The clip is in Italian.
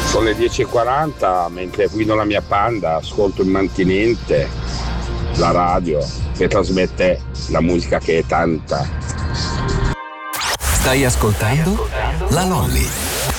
Sono le 10:40, mentre guido la mia Panda, ascolto in mantinente la radio che trasmette la musica che è tanta. Stai ascoltando La Lolly.